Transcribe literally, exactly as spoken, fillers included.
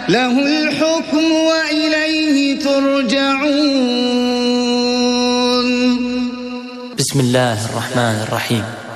له الحكم وإليه ترجعون. بسم الله الرحمن الرحيم.